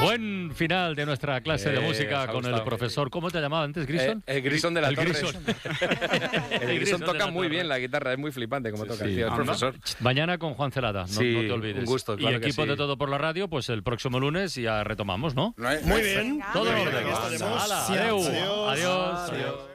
Buen final de nuestra clase de música con el profesor. ¿Cómo te llamaba antes, Grison? Grison de la Torre. El Grison toca muy bien la guitarra, es muy flipante como toca, tío, es profesor. Mañana con Juan Celada, no te olvides. Un gusto, claro. Y equipo de Todo por la Radio, pues el próximo lunes ya retomamos, ¿no? Muy bien. Todo en orden. Adiós. Adiós.